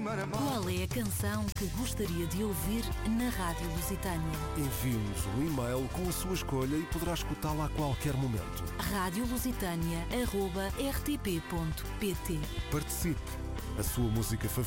Qual é a canção que gostaria de ouvir na Rádio Lusitânia? Envie-nos um e-mail com a sua escolha e poderá escutá-la a qualquer momento. radiolusitania@rtp.pt. Participe. A sua música favorita